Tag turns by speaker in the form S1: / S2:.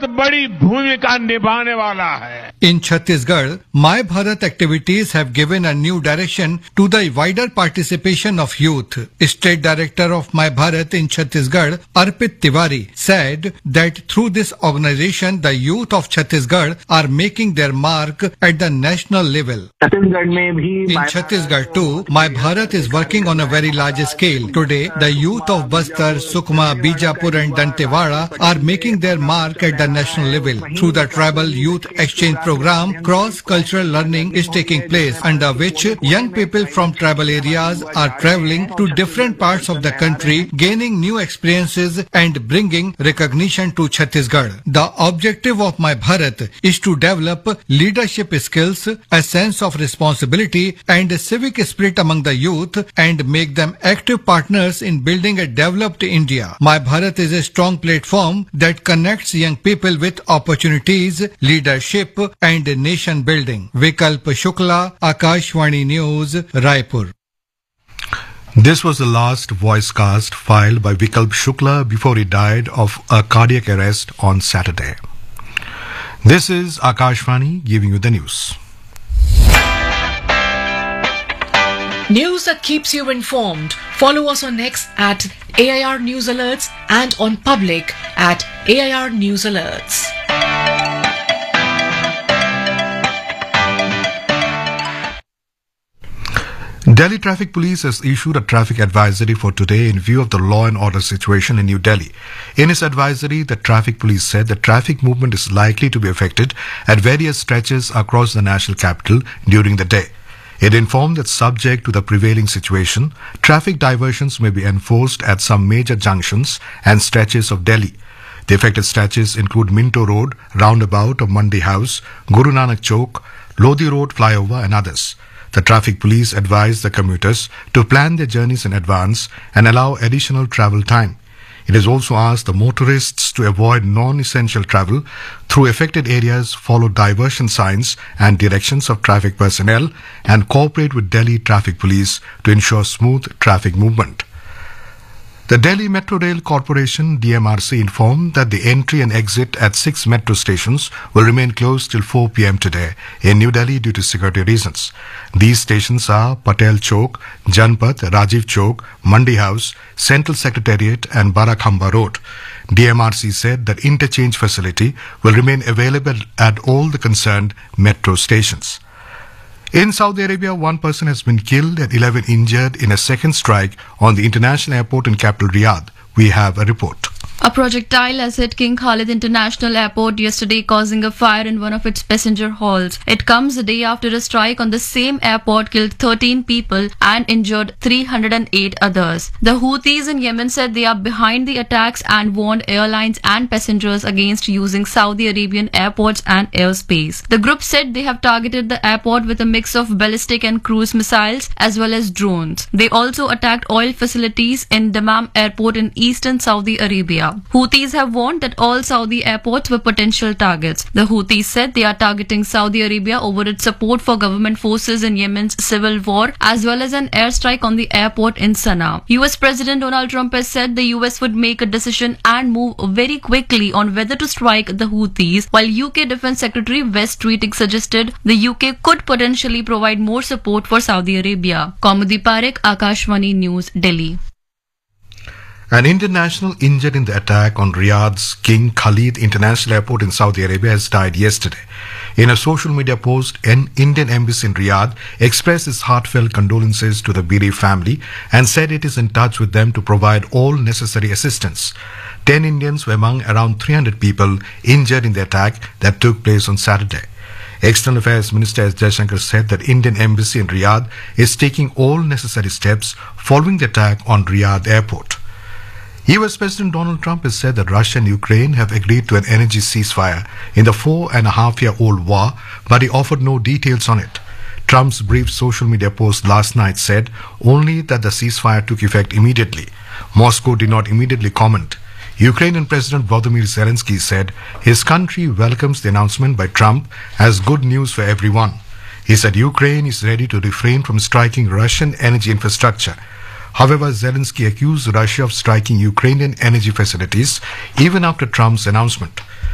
S1: बड़ी भूमिका निभाने वाला है।
S2: In Chhattisgarh, My Bharat activities have given a new direction to the wider participation of youth. State Director of My Bharat in Chhattisgarh, Arpit Tiwari, said that through this organization, the youth of Chhattisgarh are making their mark at the national level. In Chhattisgarh too, My Bharat is working on a very large scale. Today, the youth of Bastar, Sukma, Bijapur and Dantewada are making their mark at the national level. Through the Tribal Youth Exchange Program, cross-cultural learning is taking place, under which young people from tribal areas are traveling to different parts of the country, gaining new experiences and bringing recognition to Chhattisgarh. The objective of My Bharat is to develop leadership skills, a sense of responsibility and civic spirit among the youth and make them active partners in building a developed India. My Bharat is a strong platform that connects young people with opportunities, leadership and nation building. Vikalp Shukla, Akashvani News, Raipur.
S3: This was the last voice cast filed by Vikalp Shukla before he died of a cardiac arrest on Saturday. This is Akashvani giving you the news.
S4: News that keeps you informed. Follow us on X at AIR News Alerts and on Public at AIR News Alerts.
S3: Delhi Traffic Police has issued a traffic advisory for today in view of the law and order situation in New Delhi. In its advisory, the Traffic Police said the traffic movement is likely to be affected at various stretches across the national capital during the day. It informed that subject to the prevailing situation, traffic diversions may be enforced at some major junctions and stretches of Delhi. The affected stretches include Minto Road, roundabout of Mandi House, Guru Nanak Chowk, Lodi Road flyover and others. The Traffic Police advised the commuters to plan their journeys in advance and allow additional travel time. It has also asked the motorists to avoid non-essential travel through affected areas, follow diversion signs and directions of traffic personnel, and cooperate with Delhi Traffic Police to ensure smooth traffic movement. The Delhi Metro Rail Corporation DMRC informed that the entry and exit at 6 metro stations will remain closed till 4 p.m. today in New Delhi due to security reasons. These stations are Patel Chowk, Janpath, Rajiv Chowk, Mandi House, Central Secretariat and Barakhamba Road. DMRC said that interchange facility will remain available at all the concerned metro stations. In Saudi Arabia, 1 person has been killed and 11 injured in a second strike on the international airport in capital Riyadh. We have a report.
S5: A projectile has hit King Khalid International Airport yesterday, causing a fire in one of its passenger halls. It comes a day after a strike on the same airport killed 13 people and injured 308 others. The Houthis in Yemen said they are behind the attacks and warned airlines and passengers against using Saudi Arabian airports and airspace. The group said they have targeted the airport with a mix of ballistic and cruise missiles as well as drones. They also attacked oil facilities in Dammam Airport in eastern Saudi Arabia. Houthis have warned that all Saudi airports were potential targets. The Houthis said they are targeting Saudi Arabia over its support for government forces in Yemen's civil war, as well as an airstrike on the airport in Sana'a. US President Donald Trump has said the US would make a decision and move very quickly on whether to strike the Houthis, while UK Defense Secretary West Tweeting suggested the UK could potentially provide more support for Saudi Arabia. Kaumudi Parekh, Akashvani News, Delhi.
S3: An Indian national injured in the attack on Riyadh's King Khalid International Airport in Saudi Arabia has died yesterday. In a social media post, an Indian embassy in Riyadh expressed its heartfelt condolences to the bereaved family and said it is in touch with them to provide all necessary assistance. 10 Indians were among around 300 people injured in the attack that took place on Saturday. External Affairs Minister S. Jaishankar said that Indian embassy in Riyadh is taking all necessary steps following the attack on Riyadh airport. US President Donald Trump has said that Russia and Ukraine have agreed to an energy ceasefire in the 4.5-year-old war, but he offered no details on it. Trump's brief social media post last night said only that the ceasefire took effect immediately. Moscow did not immediately comment. Ukrainian President Volodymyr Zelensky said his country welcomes the announcement by Trump as good news for everyone. He said Ukraine is ready to refrain from striking Russian energy infrastructure. However, Zelensky accused Russia of striking Ukrainian energy facilities even after Trump's announcement.